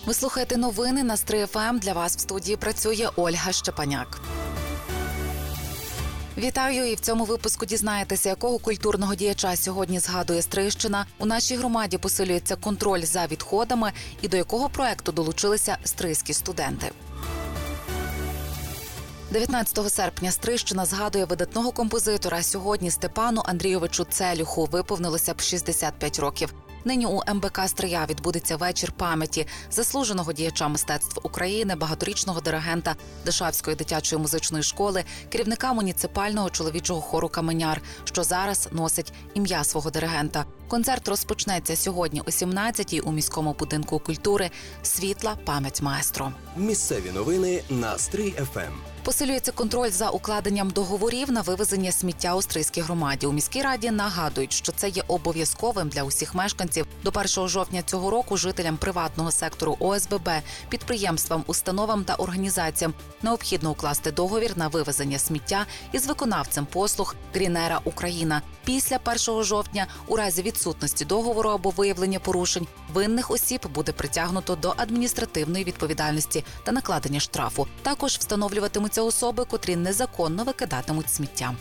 Ви слухаєте новини на Стрий ФМ. Для вас в студії працює Ольга Щепаняк. Вітаю! І в цьому випуску дізнаєтеся, якого культурного діяча сьогодні згадує Стрийщина. У нашій громаді посилюється контроль за відходами і до якого проекту долучилися стрийські студенти. 19 серпня Стрийщина згадує видатного композитора. Сьогодні Степану Андрійовичу Целюху виповнилося б 65 років. Нині у МБК Стрия відбудеться вечір пам'яті заслуженого діяча мистецтв України, багаторічного диригента Дишавської дитячої музичної школи, керівника муніципального чоловічого хору «Каменяр», що зараз носить ім'я свого диригента. Концерт розпочнеться сьогодні о 17-й у міському будинку культури «Світла пам'ять маестро». Місцеві новини на Стрий ФМ. Посилюється контроль за укладенням договорів на вивезення сміття у Стрийській громаді. У міській раді нагадують, що це є обов'язковим для усіх мешканців. До 1 жовтня цього року жителям приватного сектору ОСББ, підприємствам, установам та організаціям необхідно укласти договір на вивезення сміття із виконавцем послуг «Грінера Україна». Після 1 жовтня, у разі відсутності договору або виявлення порушень, винних осіб буде притягнуто до адміністративної відповідальності та накладення штрафу. Також встановлюватимуться особи, котрі незаконно викидатимуть сміття.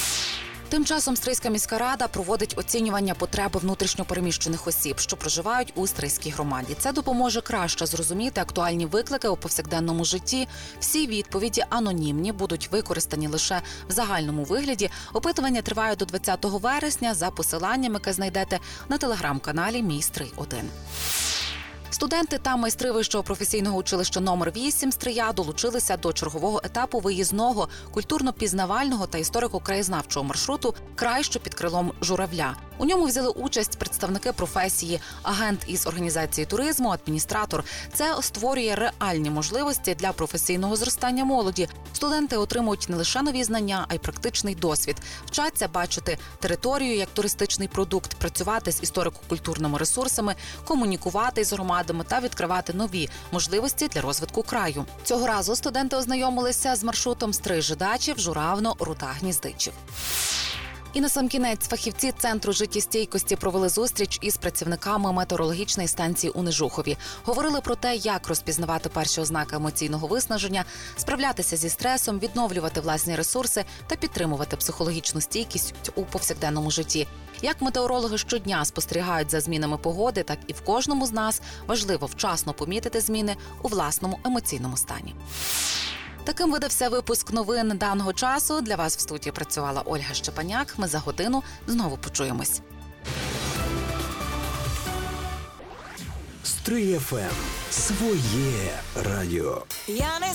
Тим часом Стрийська міська рада проводить оцінювання потреби внутрішньопереміщених осіб, що проживають у Стрийській громаді. Це допоможе краще зрозуміти актуальні виклики у повсякденному житті. Всі відповіді анонімні, будуть використані лише в загальному вигляді. Опитування триває до 20 вересня за посиланням, яке знайдете на телеграм-каналі «Мій Стрий-1». Студенти та майстри Вищого професійного училища номер 8 Стрия долучилися до чергового етапу виїзного культурно-пізнавального та історико-краєзнавчого маршруту «Край, що під крилом журавля». У ньому взяли участь представники професії, агент із організації туризму, адміністратор. Це створює реальні можливості для професійного зростання молоді. Студенти отримують не лише нові знання, а й практичний досвід. Вчаться бачити територію як туристичний продукт, працювати з історико-культурними ресурсами, комунікувати з громадами та відкривати нові можливості для розвитку краю. Цього разу студенти ознайомилися з маршрутом Стрий-Жидачів, Журавно, Рута-Гніздичів. І насамкінець фахівці Центру життєстійкості провели зустріч із працівниками метеорологічної станції у Нежухові. Говорили про те, як розпізнавати перші ознаки емоційного виснаження, справлятися зі стресом, відновлювати власні ресурси та підтримувати психологічну стійкість у повсякденному житті. Як метеорологи щодня спостерігають за змінами погоди, так і в кожному з нас важливо вчасно помітити зміни у власному емоційному стані. Таким видався випуск новин даного часу. Для вас в студії працювала Ольга Щепаняк. Ми за годину знову почуємось. Стрий ФМ. Своє радіо.